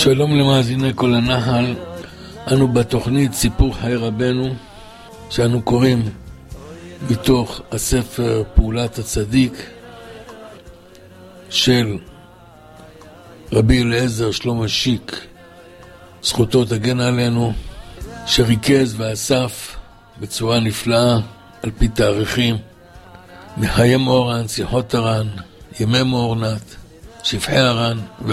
שלום למאזיני כל הנחל, אנו בתוכנית סיפור חיי רבנו שאנו קוראים מתוך הספר פעולת הצדיק של רבי אליעזר שלמה שיק, זכותו תגן עלינו, שריכז ואסף בצורה נפלאה על פי תאריכים מחיי מורן, שיחות הר"ן, ימי מורנת, שפחי הר"ן